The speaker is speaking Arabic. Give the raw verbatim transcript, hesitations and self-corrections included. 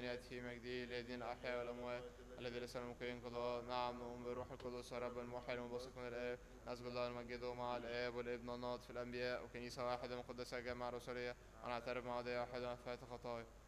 يأتي في مجده ليدين الأحياء والأموات الذي ليس الممكن قضاء. نعم نؤمن بالروح القدس رب الموحد المنبثق من الآب نسجد الله نمجده مع الآب والابن والناطق في الأنبياء وكنيسة واحدة مقدسة جامعة رسولية ونعترف مع وديعة واحدة مغفرة خطايا